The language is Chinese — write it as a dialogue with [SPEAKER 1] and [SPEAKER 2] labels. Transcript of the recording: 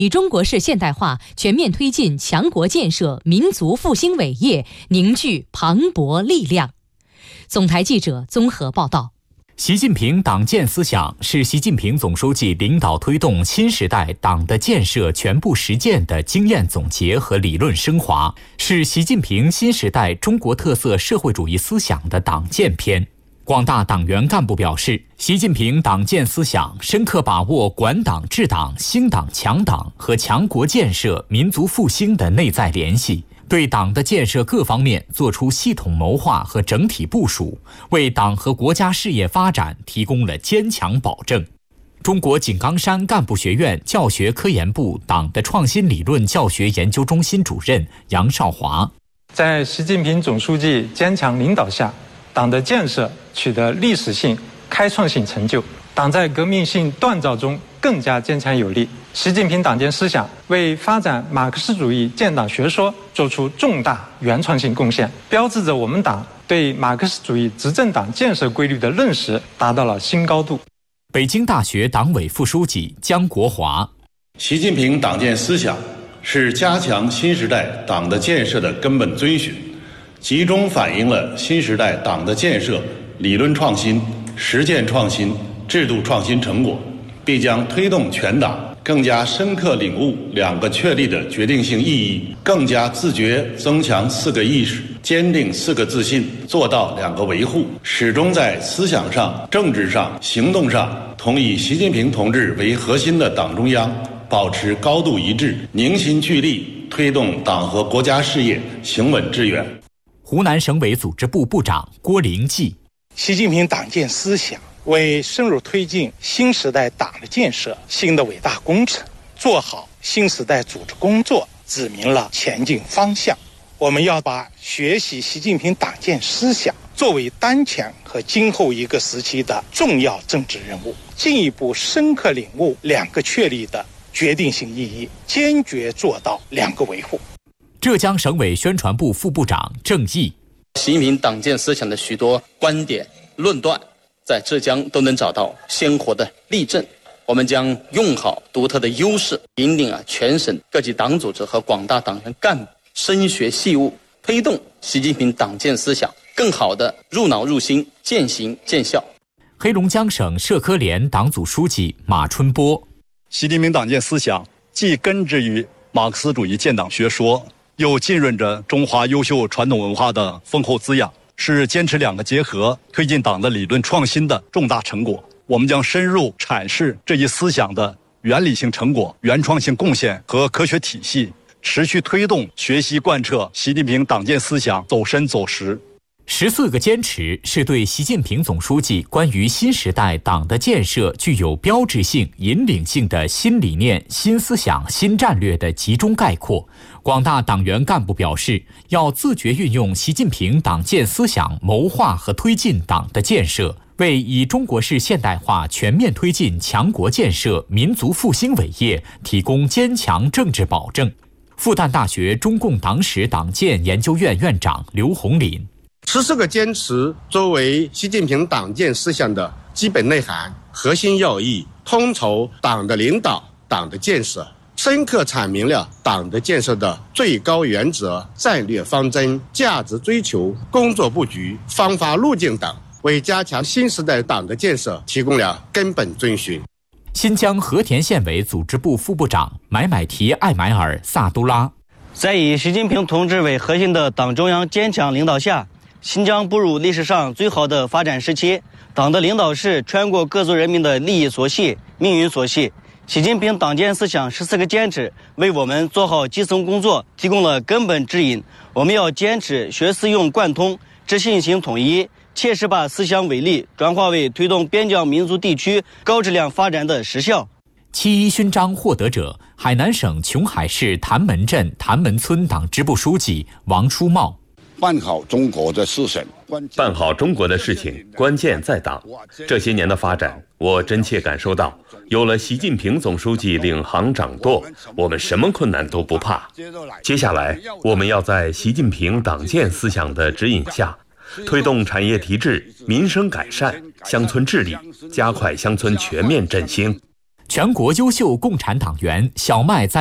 [SPEAKER 1] 以中国式现代化全面推进强国建设民族复兴伟业凝聚磅礴力量。总台记者综合报道。
[SPEAKER 2] 习近平党建思想是习近平总书记领导推动新时代党的建设全部实践的经验总结和理论升华，是习近平新时代中国特色社会主义思想的党建篇。广大党员干部表示，习近平党建思想深刻把握管党治党、兴党强党和强国建设、民族复兴的内在联系，对党的建设各方面作出系统谋划和整体部署，为党和国家事业发展提供了坚强保证。中国井冈山干部学院教学科研部党的创新理论教学研究中心主任杨少华，
[SPEAKER 3] 在习近平总书记坚强领导下，党的建设取得历史性、开创性成就，党在革命性锻造中更加坚强有力。习近平党建思想为发展马克思主义建党学说做出重大原创性贡献，标志着我们党对马克思主义执政党建设规律的认识达到了新高度。
[SPEAKER 2] 北京大学党委副书记姜国华，
[SPEAKER 4] 习近平党建思想是加强新时代党的建设的根本遵循，集中反映了新时代党的建设理论创新、实践创新、制度创新成果，必将推动全党更加深刻领悟2个确立的决定性意义，更加自觉增强4个意识，坚定4个自信，做到2个维护，始终在思想上、政治上、行动上同以习近平同志为核心的党中央保持高度一致，凝心聚力，推动党和国家事业行稳致远。
[SPEAKER 2] 湖南省委组织部部长郭灵济，
[SPEAKER 5] 习近平党建思想为深入推进新时代党的建设新的伟大工程，做好新时代组织工作指明了前进方向。我们要把学习习近平党建思想作为当前和今后一个时期的重要政治任务，进一步深刻领悟2个确立的决定性意义，坚决做到2个维护。
[SPEAKER 2] 浙江省委宣传部副部长郑毅，
[SPEAKER 6] 习近平党建思想的许多观点论断在浙江都能找到鲜活的例证，我们将用好独特的优势，引领全省各级党组织和广大党员干部深学细悟，推动习近平党建思想更好地入脑入心，践行见效。
[SPEAKER 2] 黑龙江省社科联党组书记马春波，
[SPEAKER 7] 习近平党建思想既根植于马克思主义建党学说，又浸润着中华优秀传统文化的丰厚滋养，是坚持2个结合，推进党的理论创新的重大成果。我们将深入阐释这一思想的原理性成果、原创性贡献和科学体系，持续推动学习贯彻习近平党建思想走深走实。
[SPEAKER 2] 14个坚持是对习近平总书记关于新时代党的建设具有标志性、引领性的新理念、新思想、新战略的集中概括。广大党员干部表示，要自觉运用习近平党建思想，谋划和推进党的建设，为以中国式现代化全面推进强国建设、民族复兴伟业提供坚强政治保证。复旦大学中共党史党建研究院院长刘洪林
[SPEAKER 8] ，14个坚持作为习近平党建思想的基本内涵、核心要义，统筹党的领导、党的建设，深刻阐明了党的建设的最高原则、战略方针、价值追求、工作布局、方法路径等，为加强新时代党的建设提供了根本遵循。
[SPEAKER 2] 新疆和田县委组织部副部长买买提艾买尔萨都拉，
[SPEAKER 9] 在以习近平同志为核心的党中央坚强领导下，新疆步入历史上最好的发展时期。党的领导是全国各族人民的利益所系、命运所系。习近平党建思想14个坚持为我们做好基层工作提供了根本指引。我们要坚持学思用贯通、知信行统一，切实把思想伟力转化为推动边疆民族地区高质量发展的实效。
[SPEAKER 2] 7.1勋章获得者，海南省琼海市谭门镇谭门村党支部书记王书茂。
[SPEAKER 10] 办好中国的事情，
[SPEAKER 11] 办好中国的事情，关键在党。这些年的发展，我真切感受到，有了习近平总书记领航掌舵，我们什么困难都不怕。接下来，我们要在习近平党建思想的指引下，推动产业提质、民生改善、乡村治理，加快乡村全面振兴。
[SPEAKER 2] 全国优秀共产党员小麦栽